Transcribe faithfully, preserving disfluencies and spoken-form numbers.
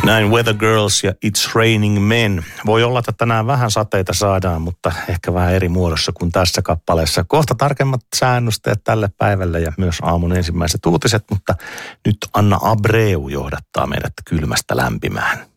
Näin Weather Girls ja It's Raining Men. Voi olla, että tänään vähän sateita saadaan, mutta ehkä vähän eri muodossa kuin tässä kappaleessa. Kohta tarkemmat säännösteet tälle päivälle ja myös aamun ensimmäiset uutiset, mutta nyt Anna Abreu johdattaa meidät kylmästä lämpimään.